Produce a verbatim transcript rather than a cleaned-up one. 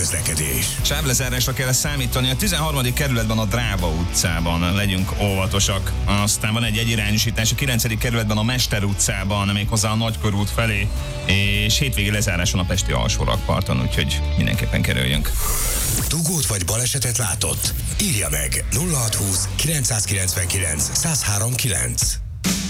közlekedés. Sáblezárásra kell számítani a tizenharmadik kerületben a Dráva utcában, legyünk óvatosak. Aztán van egy egyirányosítás a kilencedik kerületben a Mester utcában, méghozzá a Nagykörút felé, és hétvégi lezáráson a Pesti alsórakparton, úgyhogy mindenképpen kerüljünk. Dugót vagy balesetet látott? Írja meg nulla hatszázhúsz kilencszázkilencvenkilenc százhárom kilenc.